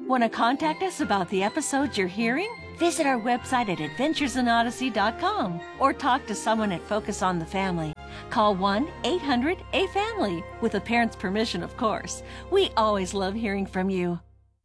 Want to contact us about the episodes you're hearing? Visit our website at adventuresinodyssey.com or talk to someone at Focus on the Family. Call 1-800-A-FAMILY, with a parent's permission, of course. We always love hearing from you.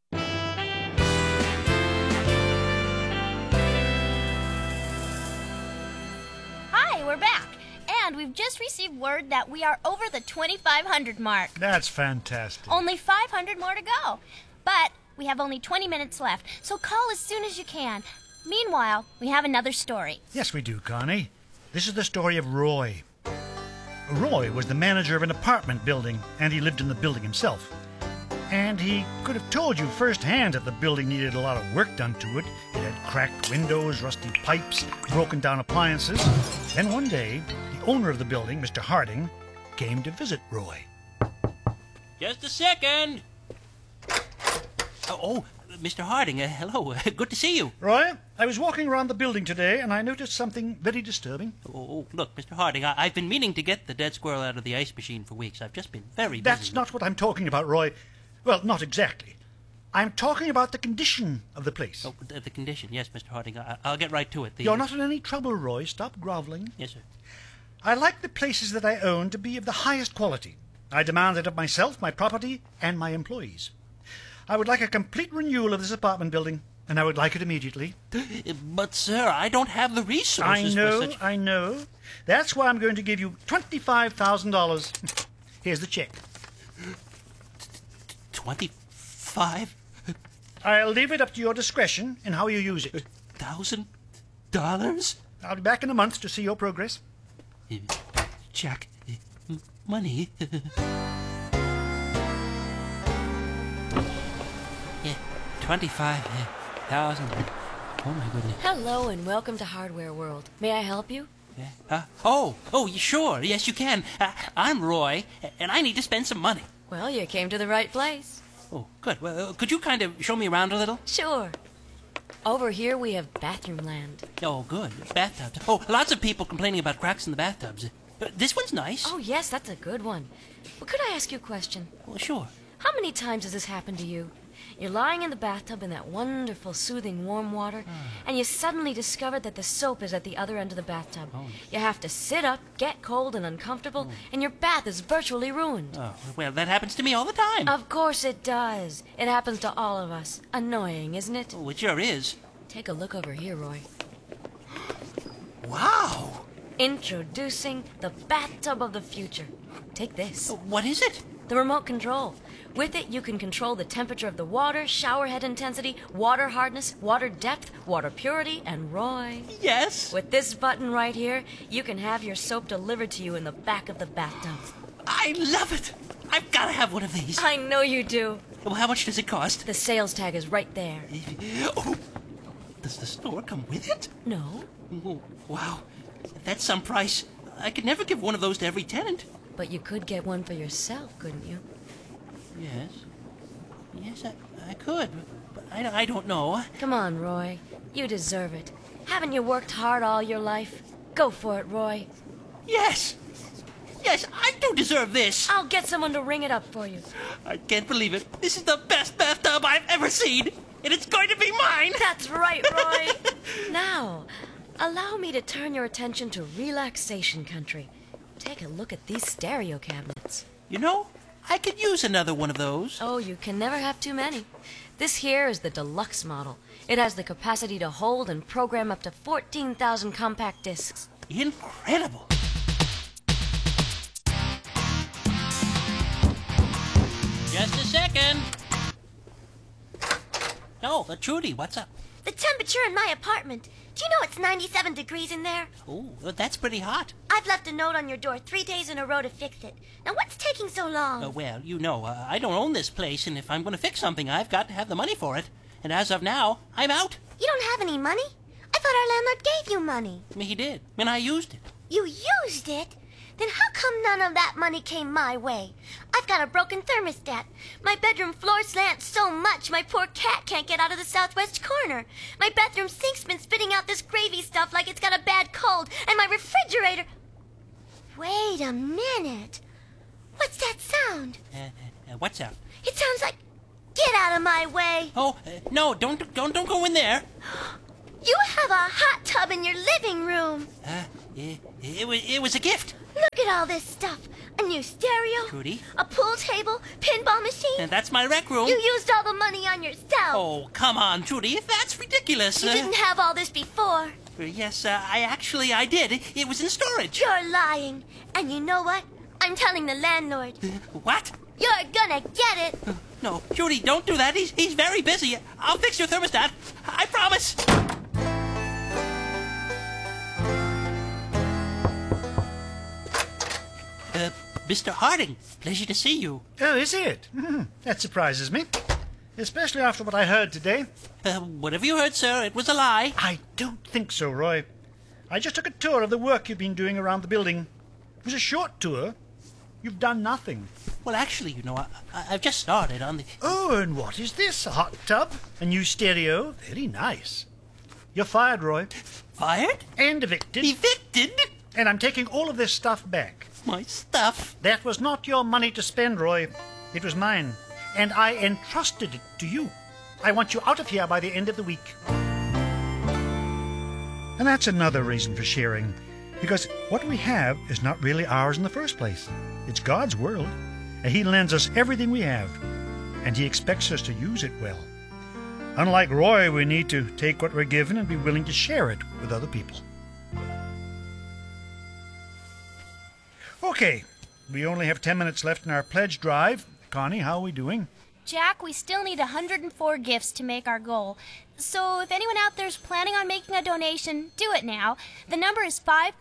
Hi, we're back. And we've just received word that we are over the 2,500 mark. That's fantastic. Only 500 more to go. But we have only 20 minutes left, so call as soon as you can. Meanwhile, we have another story. Yes, we do, Connie. This is the story of Roy. Roy was the manager of an apartment building, and he lived in the building himself. And he could have told you firsthand that the building needed a lot of work done to it. It had cracked windows, rusty pipes, broken down appliances. Then one day, the owner of the building, Mr. Harding, came to visit Roy. Just a second. Oh, Mr. Harding, hello. Good to see you. Roy, I was walking around the building today, and I noticed something very disturbing. Oh, look, Mr. Harding, I've been meaning to get the dead squirrel out of the ice machine for weeks. I've just been very busy. That's not what I'm talking about, Roy. Well, not exactly. I'm talking about the condition of the place. Oh, the condition. Yes, Mr. Harding. I'll get right to it. You're not in any trouble, Roy. Stop groveling. Yes, sir. I like the places that I own to be of the highest quality. I demand it of myself, my property, and my employees. I would like a complete renewal of this apartment building, and I would like it immediately. But, sir, I don't have the resources for such... I know. That's why I'm going to give you $25,000. Here's the check. 25? I'll leave it up to your discretion in how you use it. $1,000? I'll be back in a month to see your progress. Check. Money. Yeah, 25,000. Oh, my goodness. Hello and welcome to Hardware World. May I help you? Sure. Yes, you can. I'm Roy, and I need to spend some money. Well, you came to the right place. Oh, good. Well, could you kind of show me around a little? Sure. Over here we have bathroom land. Oh, good. Bathtubs. Oh, lots of people complaining about cracks in the bathtubs. This one's nice. Oh, yes, that's a good one. Well, could I ask you a question? Well, sure. How many times has this happened to you? You're lying in the bathtub in that wonderful, soothing, warm water, and you suddenly discover that the soap is at the other end of the bathtub. Oh. You have to sit up, get cold and uncomfortable, and your bath is virtually ruined. Oh, well, that happens to me all the time. Of course it does. It happens to all of us. Annoying, isn't it? Oh, it sure is. Take a look over here, Roy. Wow! Introducing the bathtub of the future. Take this. What is it? The remote control. With it, you can control the temperature of the water, shower head intensity, water hardness, water depth, water purity, and Roy. Yes? With this button right here, you can have your soap delivered to you in the back of the bathtub. I love it! I've got to have one of these. I know you do. Well, how much does it cost? The sales tag is right there. Oh, does the store come with it? No, Oh, wow. That's some price. I could never give one of those to every tenant. but you could get one for yourself, couldn't you? Yes. Yes, I could. But I don't know. Come on, Roy. You deserve it. Haven't you worked hard all your life? Go for it, Roy. Yes! Yes, I do deserve this! I'll get someone to ring it up for you. I can't believe it. This is the best bathtub I've ever seen! And it's going to be mine! That's right, Roy. Now, allow me to turn your attention to relaxation country. Take a look at these stereo cabinets. You know, I could use another one of those. Oh, you can never have too many. This here is the deluxe model. It has the capacity to hold and program up to 14,000 compact discs. Incredible! Just a second. Oh, Trudy, what's up? The temperature in my apartment. Do you know it's 97 degrees in there? Oh, that's pretty hot. I've left a note on your door 3 days in a row to fix it. Now, what's taking so long? Well, you know, I don't own this place, and if I'm going to fix something, I've got to have the money for it. And as of now, I'm out. You don't have any money? I thought our landlord gave you money. He did, and I used it. You used it? Then how come none of that money came my way? I've got a broken thermostat. My bedroom floor slants so much my poor cat can't get out of the southwest corner. My bathroom sink's been spitting out this gravy stuff like it's got a bad cold. And my refrigerator... Wait a minute. What's that sound? What's up? It sounds like... Get out out of my way. Oh, no, don't go in there. You have a hot tub in your living room. It was a gift. Look at all this stuff. A new stereo. Trudy? A pool table. Pinball machine. And that's my rec room. You used all the money on yourself. Oh, come on, Trudy. That's ridiculous. You didn't have all this before. Yes, I did. It was in storage. You're lying. And you know what? I'm telling the landlord. What? You're gonna get it. No, Trudy, don't do that. He's very busy. I'll fix your thermostat. I promise. Mr. Harding, pleasure to see you. Oh, is it? That surprises me. Especially after what I heard today. What have you heard, sir? It was a lie. I don't think so, Roy. I just took a tour of the work you've been doing around the building. It was a short tour. You've done nothing. Well, actually, you know, I've just started on the... Oh, and what is this? A hot tub? A new stereo? Very nice. You're fired, Roy. Fired? And evicted. Evicted? And I'm taking all of this stuff back. My stuff? That was not your money to spend, Roy. It was mine. And I entrusted it to you. I want you out of here by the end of the week. And that's another reason for sharing. Because what we have is not really ours in the first place. It's God's world. And He lends us everything we have. And He expects us to use it well. Unlike Roy, we need to take what we're given and be willing to share it with other people. Okay, we only have 10 minutes left in our pledge drive. Connie, how are we doing? Jack, we still need 104 gifts to make our goal. So if anyone out there's planning on making a donation, do it now. The number is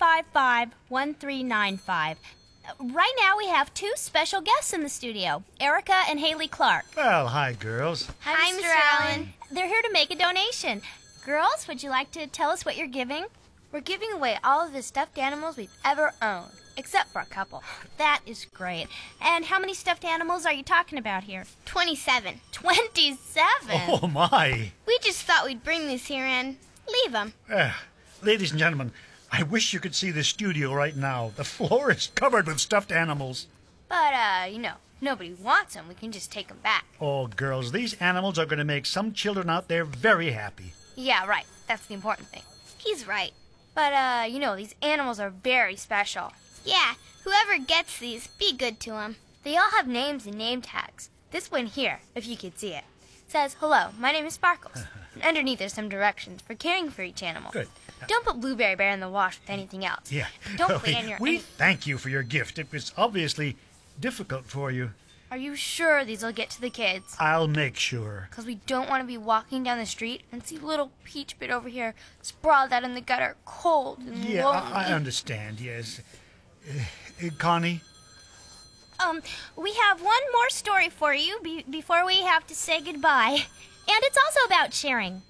555-1395. Right now we have two special guests in the studio, Erica and Haley Clark. Well, hi, girls. Hi, Mr. Allen. They're here to make a donation. Girls, would you like to tell us what you're giving? We're giving away all of the stuffed animals we've ever owned, except for a couple. That is great. And how many stuffed animals are you talking about here? 27. 27? Oh, my. We just thought we'd bring these here and leave them. Ladies and gentlemen, I wish you could see the studio right now. The floor is covered with stuffed animals. But, nobody wants them. We can just take them back. Oh, girls, these animals are going to make some children out there very happy. Yeah, right. That's the important thing. He's right. But, these animals are very special. Yeah, whoever gets these, be good to them. They all have names and name tags. This one here, if you could see it, says, "Hello, my name is Sparkles." And underneath there's some directions for caring for each animal. Good. Don't put Blueberry Bear in the wash with anything else. Yeah. Don't play in your... We thank you for your gift. It was obviously difficult for you. Are you sure these will get to the kids? I'll make sure. Because we don't want to be walking down the street and see little Peach Bit over here sprawled out in the gutter, cold and Yeah, lonely. I understand, yes. Connie? We have one more story for you before we have to say goodbye. And it's also about sharing.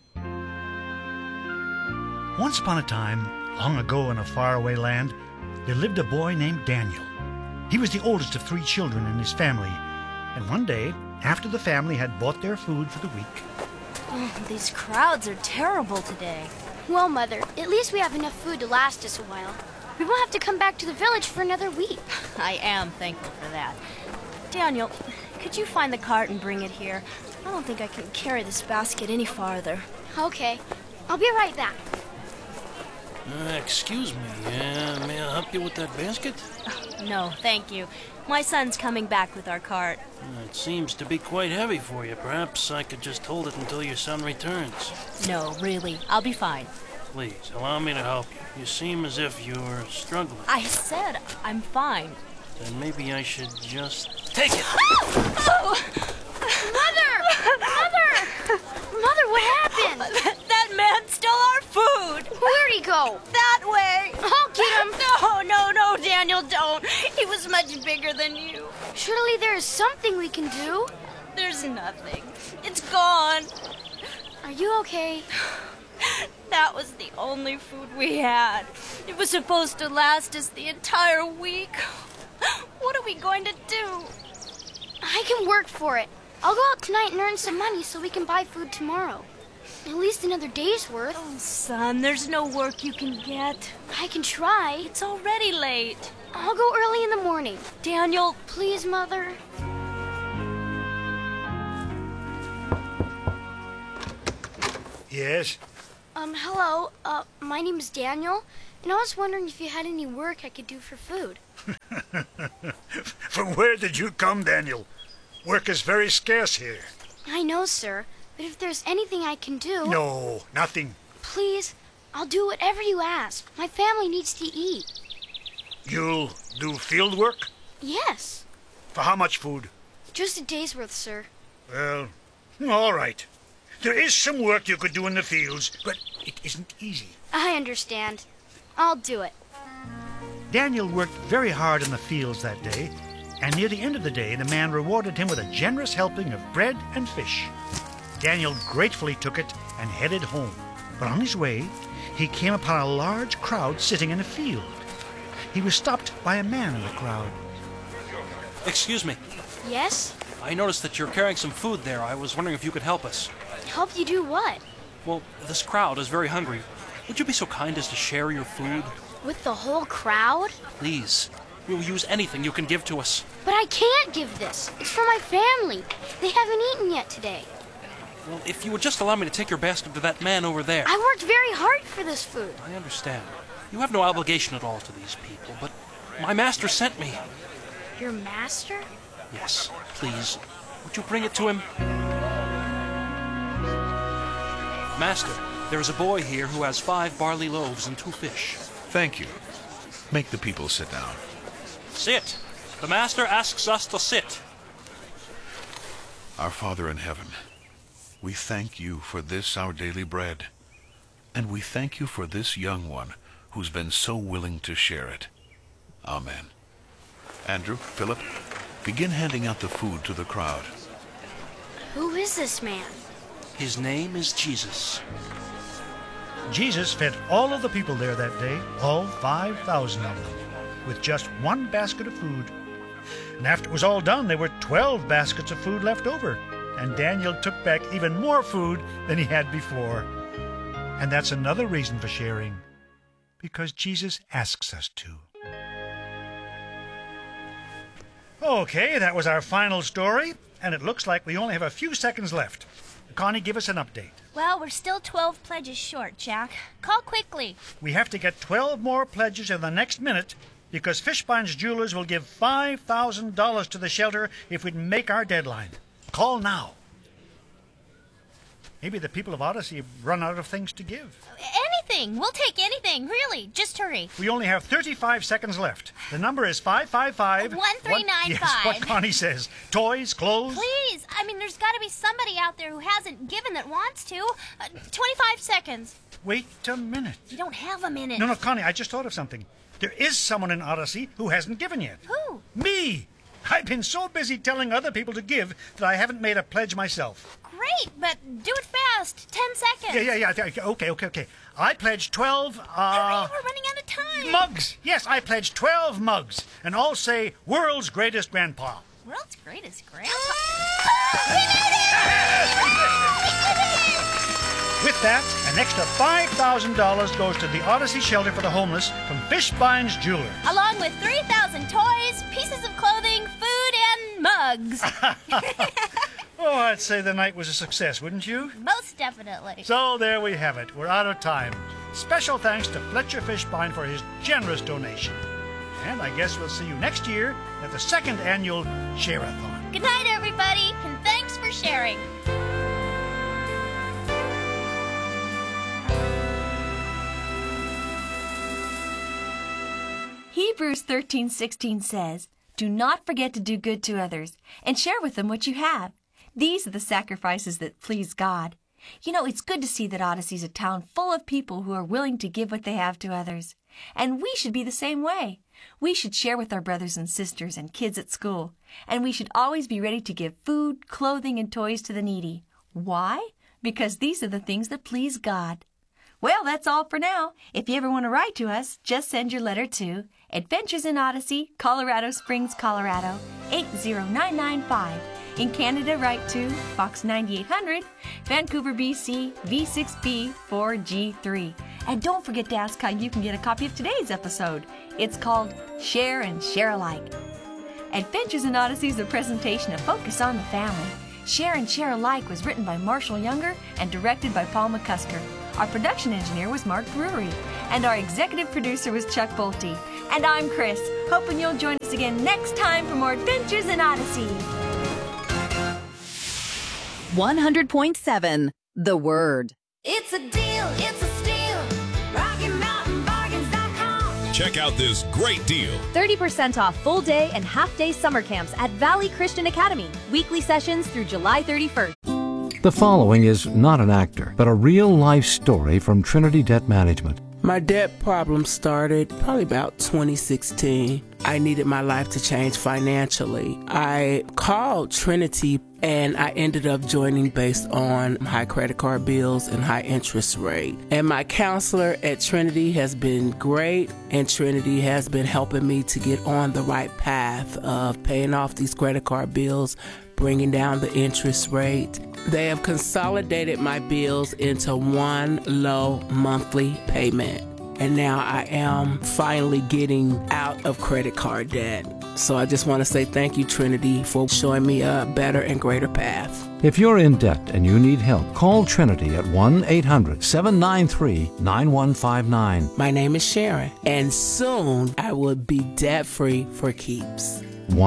Once upon a time, long ago in a faraway land, there lived a boy named Daniel. He was the oldest of 3 children in his family. And one day, after the family had bought their food for the week... Oh, these crowds are terrible today. Well, Mother, at least we have enough food to last us a while. We won't have to come back to the village for another week. I am thankful for that. Daniel, could you find the cart and bring it here? I don't think I can carry this basket any farther. Okay, I'll be right back. Excuse me, may I help you with that basket? No, thank you. My son's coming back with our cart. It seems to be quite heavy for you. Perhaps I could just hold it until your son returns. No, really, I'll be fine. Please, allow me to help you. You seem as if you're struggling. I said I'm fine. Then maybe I should just take it. Oh! Mother! Mother, what happened? That man stole our food! Where'd he go? That way! I'll get him! No, Daniel, don't! He was much bigger than you. Surely there is something we can do. There's nothing. It's gone. Are you okay? That was the only food we had. It was supposed to last us the entire week. What are we going to do? I can work for it. I'll go out tonight and earn some money so we can buy food tomorrow. At least another day's worth. Oh, son, there's no work you can get. I can try. It's already late. I'll go early in the morning. Daniel, please, Mother. Yes? Hello. My name's Daniel, and I was wondering if you had any work I could do for food. From where did you come, Daniel? Work is very scarce here. I know, sir, but if there's anything I can do... No, nothing. Please, I'll do whatever you ask. My family needs to eat. You'll do field work? Yes. For how much food? Just a day's worth, sir. Well, all right. There is some work you could do in the fields, but it isn't easy. I understand. I'll do it. Daniel worked very hard in the fields that day, and near the end of the day, the man rewarded him with a generous helping of bread and fish. Daniel gratefully took it and headed home. But on his way, he came upon a large crowd sitting in a field. He was stopped by a man in the crowd. Excuse me. Yes? I noticed that you're carrying some food there. I was wondering if you could help us. Help you do what? Well, this crowd is very hungry. Would you be so kind as to share your food? With the whole crowd? Please. We will use anything you can give to us. But I can't give this. It's for my family. They haven't eaten yet today. Well, if you would just allow me to take your basket to that man over there. I worked very hard for this food. I understand. You have no obligation at all to these people, but my master sent me. Your master? Yes, please. Would you bring it to him? Master, there is a boy here who has 5 barley loaves and 2 fish. Thank you. Make the people sit down. Sit. The master asks us to sit. Our Father in heaven, we thank you for this our daily bread. And we thank you for this young one who's been so willing to share it. Amen. Andrew, Philip, begin handing out the food to the crowd. Who is this man? His name is Jesus. Jesus fed all of the people there that day, all 5,000 of them, with just one basket of food. And after it was all done, there were 12 baskets of food left over, and Daniel took back even more food than he had before. And that's another reason for sharing, because Jesus asks us to. Okay, that was our final story, and it looks like we only have a few seconds left. Connie, give us an update. Well, we're still 12 pledges short, Jack. Call quickly. We have to get 12 more pledges in the next minute because Fishbines Jewelers will give $5,000 to the shelter if we make our deadline. Call now. Maybe the people of Odyssey have run out of things to give. Anything. We'll take anything, really. Just hurry. We only have 35 seconds left. The number is 555... 1395. Yes, what Connie says. Toys, clothes... Please. I mean, there's got to be somebody out there who hasn't given that wants to. 25 seconds. Wait a minute. You don't have a minute. No, Connie, I just thought of something. There is someone in Odyssey who hasn't given yet. Who? Me! I've been so busy telling other people to give that I haven't made a pledge myself. Great, but do it fast. 10 seconds. Yeah. Okay. I pledged 12, Hurry, we're running out of time. mugs. Yes, I pledged 12 mugs. And all say, world's greatest grandpa. World's greatest grandpa. With that, an extra $5,000 goes to the Odyssey Shelter for the Homeless from Fishbines Jewelers. Along with 3,000 toys, pieces of clothing, food, and mugs. Oh, I'd say the night was a success, wouldn't you? Most definitely. So there we have it. We're out of time. Special thanks to Fletcher Fishbine for his generous donation. And I guess we'll see you next year at the 2nd annual Share-a-thon. Good night, everybody, and thanks for sharing. Hebrews 13:16 says, "Do not forget to do good to others and share with them what you have. These are the sacrifices that please God." You know, it's good to see that Odyssey's a town full of people who are willing to give what they have to others. And we should be the same way. We should share with our brothers and sisters and kids at school. And we should always be ready to give food, clothing, and toys to the needy. Why? Because these are the things that please God. Well, that's all for now. If you ever want to write to us, just send your letter to Adventures in Odyssey, Colorado Springs, Colorado, 80995. In Canada, write to Box 9800, Vancouver, BC, V6B 4G3. And don't forget to ask how you can get a copy of today's episode. It's called Share and Share Alike. Adventures in Odyssey is a presentation of Focus on the Family. Share and Share Alike was written by Marshall Younger and directed by Paul McCusker. Our production engineer was Mark Brewery, and our executive producer was Chuck Bolte. And I'm Chris, hoping you'll join us again next time for more Adventures in Odyssey. 100.7 The Word. It's a deal, it's a steal. RockyMountainBargains.com. Check out this great deal. 30% off full day and half day summer camps at Valley Christian Academy. Weekly sessions through July 31st. The following is not an actor, but a real-life story from Trinity Debt Management. My debt problem started probably about 2016. I needed my life to change financially. I called Trinity and I ended up joining based on high credit card bills and high interest rate. And my counselor at Trinity has been great, and Trinity has been helping me to get on the right path of paying off these credit card bills, bringing down the interest rate. They have consolidated my bills into one low monthly payment. And now I am finally getting out of credit card debt. So I just want to say thank you, Trinity, for showing me a better and greater path. If you're in debt and you need help, call Trinity at 1-800-793-9159. My name is Sharon, and soon I will be debt-free for keeps.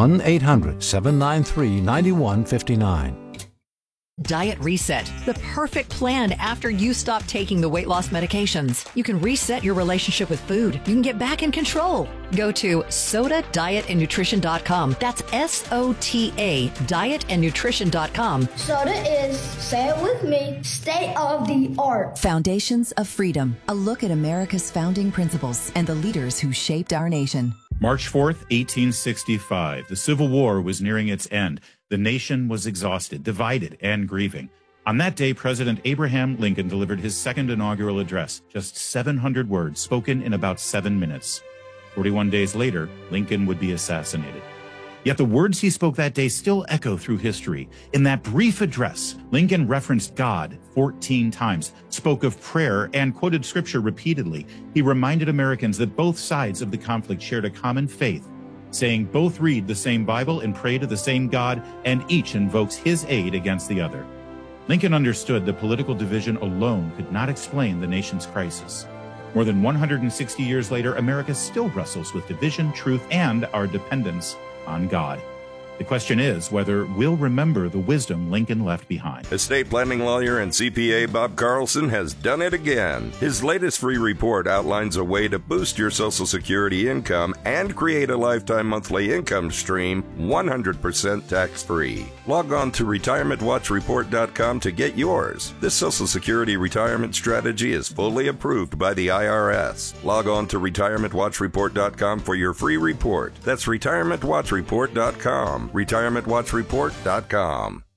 1-800-793-9159. Diet Reset, the perfect plan after you stop taking the weight loss medications. You can reset your relationship with food. You can get back in control. Go to SOTA-dietandnutrition.com. That's SOTA, dietandnutrition.com. SOTA is, say it with me, state of the art. Foundations of Freedom, a look at America's founding principles and the leaders who shaped our nation. March 4th, 1865. The Civil War was nearing its end. The nation was exhausted, divided, and grieving. On that day, President Abraham Lincoln delivered his second inaugural address, just 700 words spoken in about 7 minutes. 41 days later, Lincoln would be assassinated. Yet the words he spoke that day still echo through history. In that brief address, Lincoln referenced God 14 times, spoke of prayer, and quoted scripture repeatedly. He reminded Americans that both sides of the conflict shared a common faith, saying both read the same Bible and pray to the same God, and each invokes his aid against the other. Lincoln understood that political division alone could not explain the nation's crisis. More than 160 years later, America still wrestles with division, truth, and our dependence on God. The question is whether we'll remember the wisdom Lincoln left behind. Estate planning lawyer and CPA Bob Carlson has done it again. His latest free report outlines a way to boost your Social Security income and create a lifetime monthly income stream 100% tax-free. Log on to retirementwatchreport.com to get yours. This Social Security retirement strategy is fully approved by the IRS. Log on to retirementwatchreport.com for your free report. That's retirementwatchreport.com. retirementwatchreport.com.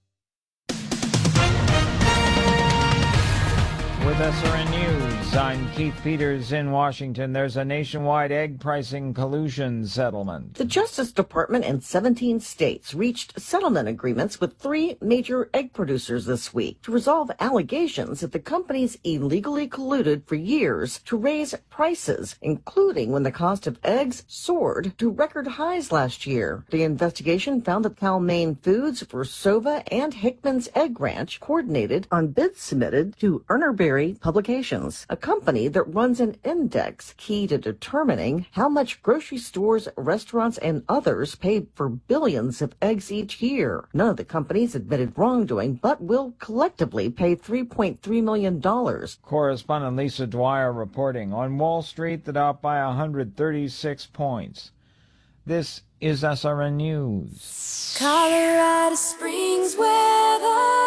With SRN News, I'm Keith Peters in Washington. There's a nationwide egg pricing collusion settlement. The Justice Department and 17 states reached settlement agreements with 3 major egg producers this week to resolve allegations that the companies illegally colluded for years to raise prices, including when the cost of eggs soared to record highs last year. The investigation found that Cal-Maine Foods, Versova, and Hickman's Egg Ranch coordinated on bids submitted to Urnerberry Publications, a company that runs an index key to determining how much grocery stores, restaurants, and others pay for billions of eggs each year. None of the companies admitted wrongdoing, but will collectively pay $3.3 million. Correspondent Lisa Dwyer reporting. On Wall Street, the Dow by 136 points. This is SRN News. Colorado Springs weather.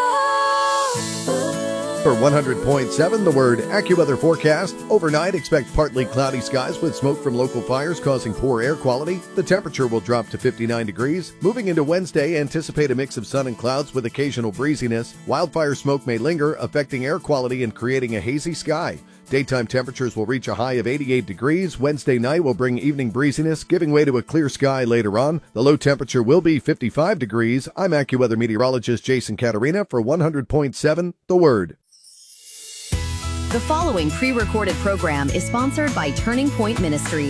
For 100.7, the Word AccuWeather forecast. Overnight, expect partly cloudy skies with smoke from local fires causing poor air quality. The temperature will drop to 59 degrees. Moving into Wednesday, anticipate a mix of sun and clouds with occasional breeziness. Wildfire smoke may linger, affecting air quality and creating a hazy sky. Daytime temperatures will reach a high of 88 degrees. Wednesday night will bring evening breeziness, giving way to a clear sky later on. The low temperature will be 55 degrees. I'm AccuWeather meteorologist Jason Caterina for 100.7, The Word. The following pre-recorded program is sponsored by Turning Point Ministries.